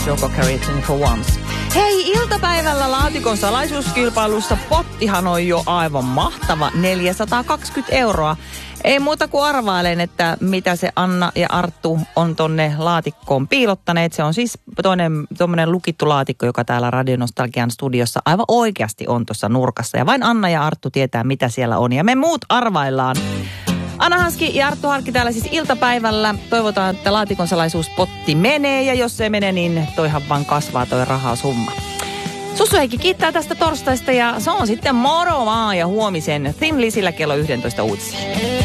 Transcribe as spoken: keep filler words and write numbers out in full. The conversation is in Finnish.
Yoko Carrington for Once. Hei, iltapäivällä laatikon salaisuuskilpailussa pottihan on jo aivan mahtava, neljäsataakaksikymmentä euroa. Ei muuta kuin arvailen, että mitä se Anna ja Arttu on tonne laatikkoon piilottaneet. Se on siis toinen tuommoinen lukittu laatikko, joka täällä Radio Nostalgian studiossa aivan oikeasti on tuossa nurkassa. Ja vain Anna ja Arttu tietää, mitä siellä on. Ja me muut arvaillaan. Anna Hanski ja Arttu Harkki täällä siis iltapäivällä. Toivotaan, että laatikon salaisuuspotti menee. Ja jos se menee, niin toihan vaan kasvaa toi rahasumma. Sussu Heikki kiittää tästä torstaista ja se on sitten moro vaan ja huomisen Thin Lizzyllä kello yksitoista uutisia.